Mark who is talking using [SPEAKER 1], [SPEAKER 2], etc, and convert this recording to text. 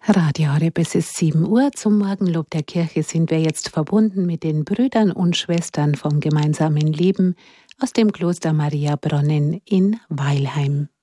[SPEAKER 1] Radio Horeb, es ist 7 Uhr. Zum Morgenlob der Kirche sind wir jetzt verbunden mit den Brüdern und Schwestern vom gemeinsamen Leben aus dem Kloster Maria Bronnen in Weilheim.